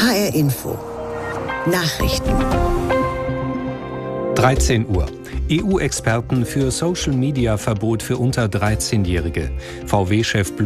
HR Info. Nachrichten. 13 Uhr. EU-Experten für Social-Media-Verbot für unter 13-Jährige. VW-Chef